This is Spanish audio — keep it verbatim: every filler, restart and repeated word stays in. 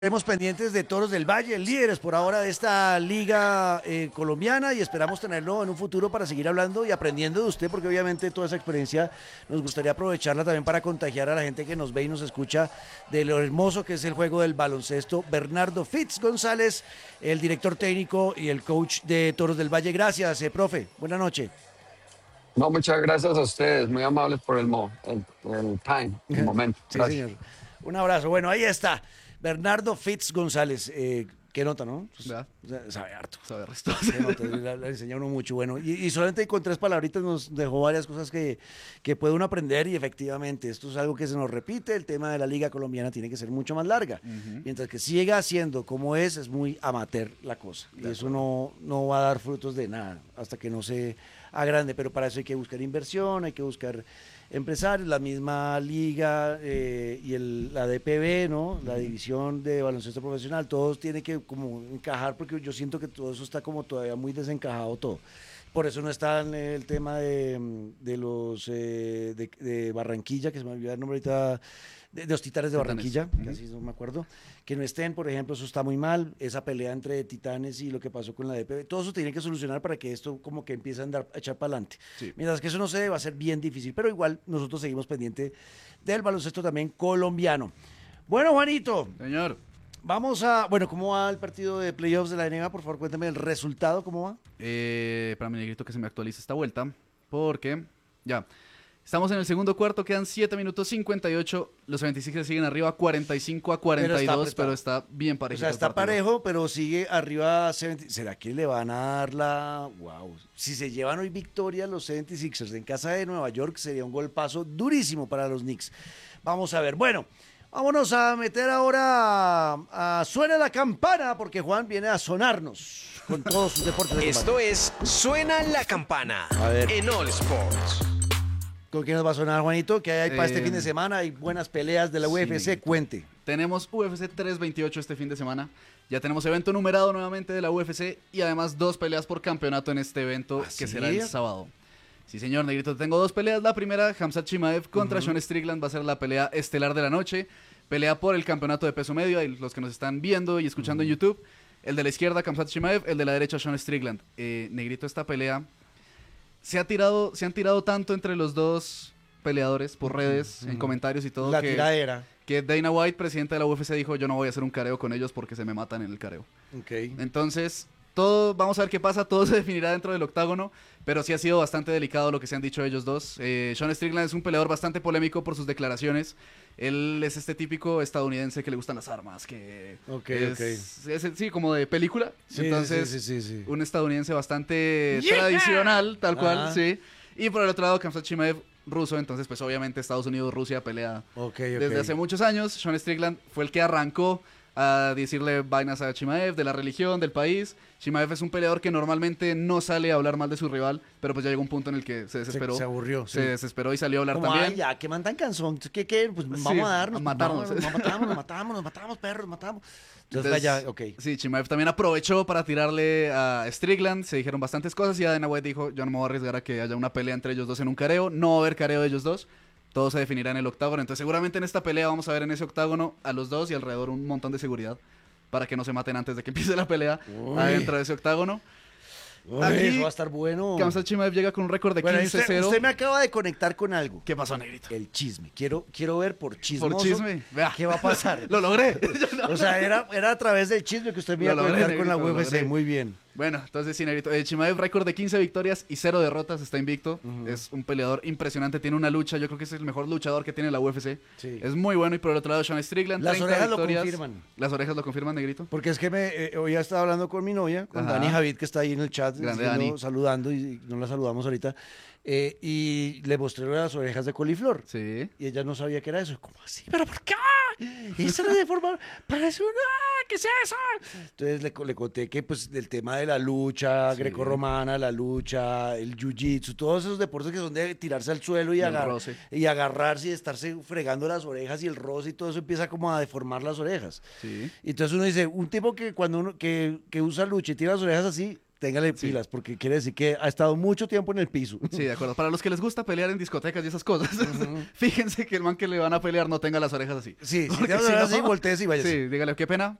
Estaremos pendientes de Toros del Valle, líderes por ahora de esta liga eh, colombiana, y esperamos tenerlo en un futuro para seguir hablando y aprendiendo de usted, porque obviamente toda esa experiencia nos gustaría aprovecharla también para contagiar a la gente que nos ve y nos escucha de lo hermoso que es el juego del baloncesto. Bernardo Fitz González, el director técnico y el coach de Toros del Valle. Gracias, eh, profe. Buenas noches. No, muchas gracias a ustedes, muy amables por el, mo, el, el time, el momento. Sí, Gracias. señor. Un abrazo. Bueno, ahí está. Bernardo Fitz González, eh, qué nota, ¿no? ¿Verdad? Sabe harto. Sabe resto. Qué nota, le, le enseña uno mucho. Bueno, y, y solamente con tres palabritas nos dejó varias cosas que, que puede uno aprender, y efectivamente esto es algo que se nos repite. El tema de la liga colombiana tiene que ser mucho más larga, uh-huh. Mientras que siga siendo como es, es muy amateur la cosa, y eso no, no va a dar frutos de nada hasta que no se agrande, pero para eso hay que buscar inversión, hay que buscar empresarios, la misma liga eh, y el, la D P B, ¿no? La división de baloncesto profesional, todos tienen que como encajar, porque yo siento que todo eso está como todavía muy desencajado todo. Por eso no está en el tema de, de los eh, de, de Barranquilla, que se me olvidó el nombre ahorita, de, de los Titanes de Barranquilla, uh-huh. Que así no me acuerdo, que no estén, por ejemplo, eso está muy mal, esa pelea entre Titanes y lo que pasó con la D P B, todo eso tiene que solucionar para que esto como que empiece a andar, a echar para adelante. Sí. Mientras que eso no se dé, va a ser bien difícil, pero igual nosotros seguimos pendiente del baloncesto también colombiano. Bueno, Juanito. Señor. Vamos a, bueno, ¿cómo va el partido de playoffs de la N B A? Por favor, cuéntame el resultado, ¿cómo va? Eh, para mi negrito que se me actualice esta vuelta, porque ya, estamos en el segundo cuarto, quedan siete minutos cincuenta y ocho, los setenta y seis siguen arriba cuarenta y cinco a cuarenta y dos, pero está, pero está bien parejo. O sea, está parejo, pero sigue arriba setenta. ¿Será que le van a dar la...? Wow. Si se llevan hoy victoria los setenta y seis ers en casa de Nueva York, sería un golpazo durísimo para los Knicks. Vamos a ver. Bueno, vámonos a meter ahora a, a Suena la Campana, porque Juan viene a sonarnos con todos sus deportes de Esto combate. Es Suena la Campana en All Sports. ¿Con quién nos va a sonar, Juanito? ¿Qué hay para eh, este fin de semana? Hay buenas peleas de la U F C, sí. Cuente. Tenemos U F C trescientos veintiocho este fin de semana. Ya tenemos evento numerado nuevamente de la U F C y además dos peleas por campeonato en este evento, ¿ah, que sí? será el sábado. Sí, señor, negrito, tengo dos peleas. La primera, Khamzat Chimaev contra uh-huh. Sean Strickland, va a ser la pelea estelar de la noche. Pelea por el campeonato de peso medio, y los que nos están viendo y escuchando uh-huh. en YouTube. El de la izquierda, Khamzat Chimaev, el de la derecha, Sean Strickland. Eh, negrito, esta pelea se ha tirado, se han tirado tanto entre los dos peleadores por redes, uh-huh. en comentarios y todo. La que, tiradera. Que Dana White, presidente de la U F C, dijo: yo no voy a hacer un careo con ellos porque se me matan en el careo. Okay. Entonces, todo, vamos a ver qué pasa, todo se definirá dentro del octágono, pero sí ha sido bastante delicado lo que se han dicho ellos dos. Eh, Sean Strickland es un peleador bastante polémico por sus declaraciones. Él es este típico estadounidense que le gustan las armas, que okay, es, okay. Es, es, sí, como de película. Sí, entonces, sí, sí, sí, sí. un estadounidense bastante yeah. tradicional, tal cual, Ajá. sí. Y por el otro lado, Khamzat Chimaev, ruso, entonces pues obviamente Estados Unidos, Rusia pelea okay, desde okay. hace muchos años. Sean Strickland fue el que arrancó a decirle vainas a Chimaev de la religión, del país. Chimaev es un peleador que normalmente no sale a hablar mal de su rival, pero pues ya llegó un punto en el que se desesperó. Se, se aburrió. Se sí. desesperó y salió a hablar Como, también. Ay, ya, que mandan canción. ¿Qué, qué? Pues vamos sí, a darnos. A matarnos. Vamos, nos matamos, nos matamos, nos matamos, perros, nos matamos. Entonces, Entonces ya, ok. Sí, Chimaev también aprovechó para tirarle a Strickland. Se dijeron bastantes cosas y Dana White dijo: yo no me voy a arriesgar a que haya una pelea entre ellos dos en un careo. No va a haber careo de ellos dos. Todo se definirá en el octágono. Entonces seguramente en esta pelea vamos a ver en ese octágono a los dos y alrededor un montón de seguridad para que no se maten antes de que empiece la pelea. Uy. Adentro de ese octágono. Uy, aquí, eso va a estar bueno. Khamzat Chimaev llega con un récord de bueno, quince cero. Usted, usted me acaba de conectar con algo. ¿Qué pasó, negrito? El chisme. Quiero, quiero ver por chismoso. Por chisme. Vea. ¿Qué va a pasar? Lo logré. O sea, era, era a través del chisme que usted me iba a conectar negrito, con la U F C. Muy bien. Bueno, entonces sí, negrito. Eh, Chimaev, récord de quince victorias y cero derrotas, está invicto. Uh-huh. Es un peleador impresionante, tiene una lucha. Yo creo que es el mejor luchador que tiene la U F C. Sí. Es muy bueno. Y por el otro lado, Sean Strickland. Las orejas victorias. lo confirman. Las orejas lo confirman, negrito. Porque es que me, eh, hoy ya estaba hablando con mi novia, con Ajá. Dani Javid, que está ahí en el chat, diciendo, saludando, y no la saludamos ahorita. Eh, y le mostré las orejas de coliflor. Sí. Y ella no sabía qué era eso. ¿Cómo así? ¿Pero por qué? Y eso de forma. Parece una. ¿Qué es eso? Entonces le, le conté que, pues, del tema de la lucha sí. grecorromana, la lucha, el jiu-jitsu, todos esos deportes que son de tirarse al suelo y, y, agar y agarrarse y estarse fregando las orejas y el roce y todo eso empieza como a deformar las orejas. Sí. Y entonces uno dice: un tipo que cuando uno que, que usa lucha y tira las orejas así, téngale Sí. pilas, porque quiere decir que ha estado mucho tiempo en el piso. Sí, de acuerdo. Para los que les gusta pelear en discotecas y esas cosas, fíjense que el man que le van a pelear no tenga las orejas así. Sí, si Porque te vas si a no- así, voltees y vayas. Sí, dígale, qué pena,